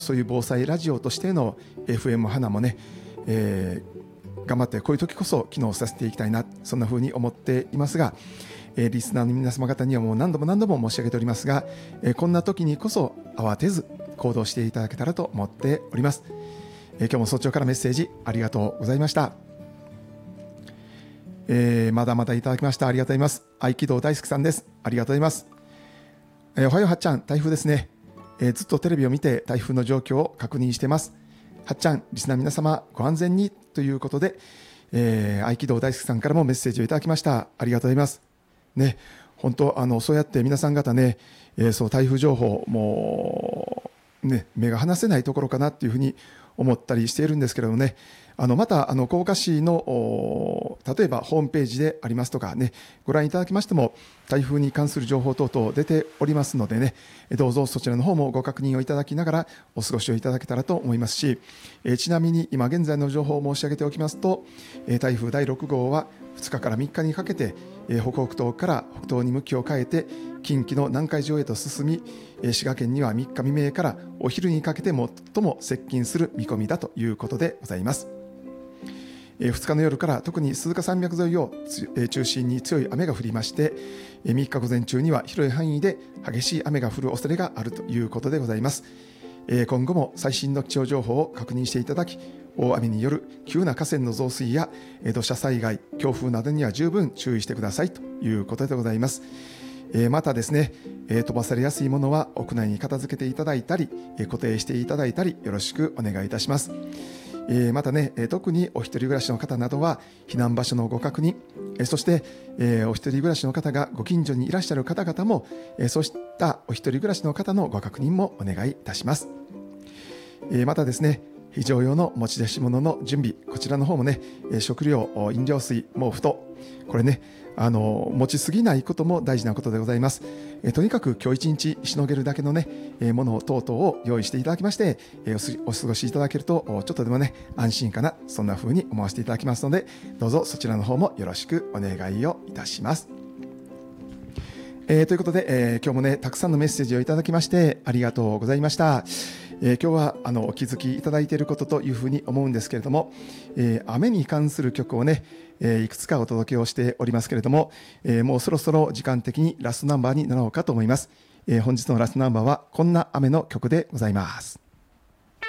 そういう防災ラジオとしての FM 花もね、頑張ってこういう時こそ機能させていきたいな、そんな風に思っていますが、リスナーの皆様方にはもう何度も申し上げておりますが、こんな時にこそ慌てず行動していただけたらと思っております。今日も早朝からメッセージありがとうございました。まだまだいただきました。ありがとうございます。合気道大好きさんです。ありがとうございます。おはようはっちゃん、台風ですね。ずっとテレビを見て台風の状況を確認しています。はっちゃん、リスナー皆様ご安全にということで、合気道大好きさんからもメッセージをいただきました。ありがとうございます。ね、本当そうやって皆さん方ね、そう台風情報もね、目が離せないところかなっていうふうに思ったりしているんですけれどもね、また甲賀市の例えばホームページでありますとかね、ご覧いただきましても台風に関する情報等々出ておりますのでね、どうぞそちらの方もご確認をいただきながらお過ごしをいただけたらと思いますし、ちなみに今現在の情報を申し上げておきますと、台風第6号は2日から3日にかけて北北東から北東に向きを変えて近畿の南海上へと進み、滋賀県には3日未明からお昼にかけて最も接近する見込みだということでございます。2日の夜から特に鈴鹿山脈沿いを中心に強い雨が降りまして、3日午前中には広い範囲で激しい雨が降る恐れがあるということでございます。今後も最新の気象情報を確認していただき、大雨による急な河川の増水や土砂災害、強風などには十分注意してくださいということでございます。またですね、飛ばされやすいものは屋内に片付けていただいたり、固定していただいたりよろしくお願いいたします。またね、特にお一人暮らしの方などは避難場所のご確認、そして、お一人暮らしの方がご近所にいらっしゃる方々も、そうしたお一人暮らしの方のご確認もお願いいたします。またですね、非常用の持ち出し物の準備、こちらの方もね、食料、飲料水、毛布と、これね、持ちすぎないことも大事なことでございます。とにかく今日一日しのげるだけのね、もの等々を用意していただきまして、お過ごしいただけるとちょっとでもね安心かな、そんな風に思わせていただきますので、どうぞそちらの方もよろしくお願いをいたします。ということで、今日もねたくさんのメッセージをいただきましてありがとうございました。今日はお気づきいただいていることというふうに思うんですけれども、雨に関する曲をね、いくつかお届けをしておりますけれども、もうそろそろ時間的にラストナンバーになろうかと思います。本日のラストナンバーはこんな雨の曲でございます。